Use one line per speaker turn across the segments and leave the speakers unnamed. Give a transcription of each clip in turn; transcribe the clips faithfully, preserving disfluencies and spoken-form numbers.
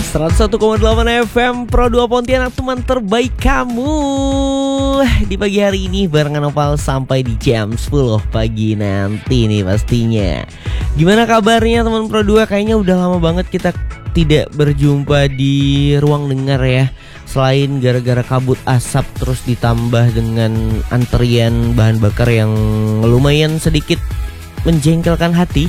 seratus satu koma delapan F M Pro dua Pontianak, teman terbaik kamu. Di pagi hari ini barengan Nopal sampai di jam sepuluh pagi nanti nih pastinya. Gimana kabarnya teman Pro dua? Kayaknya udah lama banget kita tidak berjumpa di ruang dengar ya. Selain gara-gara kabut asap terus ditambah dengan antrian bahan bakar yang lumayan sedikit menjengkelkan hati.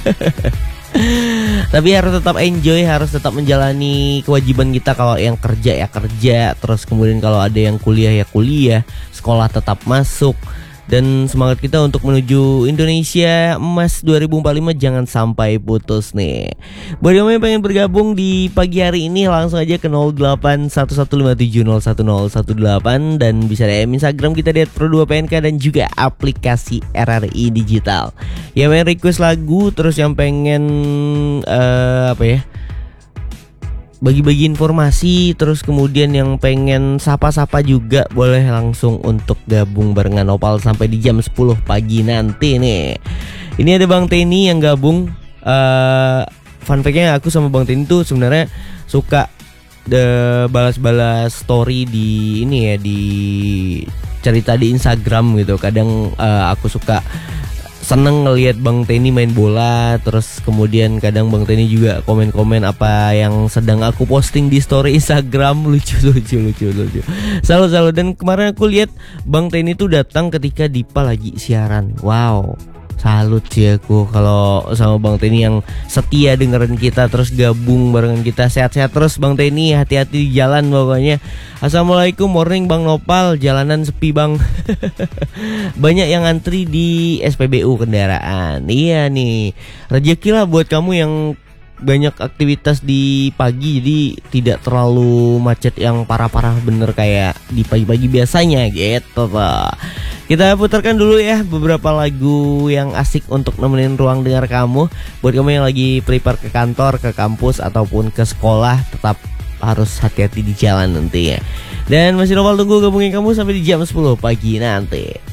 Tapi harus tetap enjoy, harus tetap menjalani kewajiban kita. Kalau yang kerja ya kerja, terus kemudian kalau ada yang kuliah ya kuliah, sekolah tetap masuk. Dan semangat kita untuk menuju Indonesia Emas dua ribu empat puluh lima jangan sampai putus nih. Buat kamu yang pengen bergabung di pagi hari ini, langsung aja ke nol delapan satu satu lima tujuh nol satu nol satu delapan. Dan bisa D M Instagram kita di Pro dua P N K dan juga aplikasi R R I Digital. Yang pengen request lagu, terus yang pengen uh, apa ya, bagi-bagi informasi, terus kemudian yang pengen sapa-sapa juga boleh langsung untuk gabung barengan Nopal sampai di jam sepuluh pagi nanti nih. Ini ada Bang Teni yang gabung. uh, Fun fact-nya, aku sama Bang Teni tuh sebenarnya suka de balas-balas story di ini ya, di cerita di Instagram gitu. Kadang uh, aku suka seneng ngelihat Bang Teni main bola. Terus kemudian kadang Bang Teni juga komen-komen apa yang sedang aku posting di story Instagram. Lucu lucu lucu lucu Selalu selalu. Dan kemarin aku lihat Bang Teni tuh datang ketika Dipa lagi siaran. Wow, salut sih aku kalau sama Bang Teni yang setia dengerin kita, terus gabung barengan kita. Sehat-sehat terus Bang Teni, hati-hati di jalan pokoknya. Assalamualaikum, morning Bang Nopal, jalanan sepi Bang. Banyak yang antri di S P B U kendaraan. Iya nih, rezeki lah buat kamu yang banyak aktivitas di pagi, jadi tidak terlalu macet yang parah-parah bener kayak di pagi-pagi biasanya gitu tuh. Kita putarkan dulu ya beberapa lagu yang asik untuk nemenin ruang dengar kamu. Buat kamu yang lagi prepare ke kantor, ke kampus, ataupun ke sekolah, tetap harus hati-hati di jalan nanti ya. Dan masih Nopal tunggu gabungin kamu sampai di jam sepuluh pagi nanti.